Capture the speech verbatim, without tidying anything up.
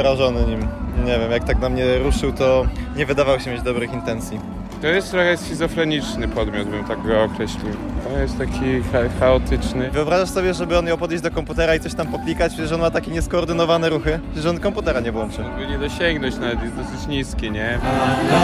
przerażony nim. Nie wiem, jak tak na mnie ruszył, to nie wydawał się mieć dobrych intencji. To jest trochę schizofreniczny podmiot, bym tak go określił. To jest taki cha- chaotyczny. Wyobrażasz sobie, żeby on miał podejść do komputera i coś tam poklikać, przecież on ma takie nieskoordynowane ruchy, że on komputera nie włączy. Mógłby nie dosięgnąć, nawet jest dosyć niski, nie?